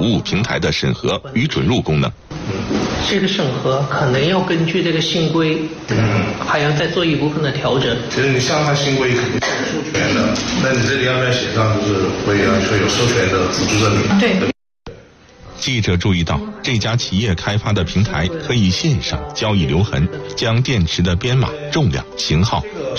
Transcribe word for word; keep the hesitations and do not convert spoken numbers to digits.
服务平台的审核与准入功能。 这个审核可能要根据这个新规，嗯，还要再做一部分的调整。 其实你像它新规肯定是有授权的，那你这里要不要写上就是会要求有授权的资助证明？ 对。 记者注意到，这家企业开发的平台可以线上交易留痕，将电池的编码、重量、型号